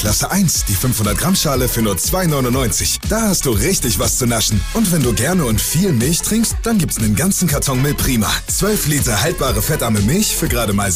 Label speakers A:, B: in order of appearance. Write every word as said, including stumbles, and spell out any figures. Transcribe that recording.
A: Klasse eins, die fünfhundert Gramm Schale für nur zwei neunundneunzig. Da hast du richtig was zu naschen. Und wenn du gerne und viel Milch trinkst, dann gibt's einen ganzen Karton Milprima. zwölf Liter haltbare fettarme Milch für gerade mal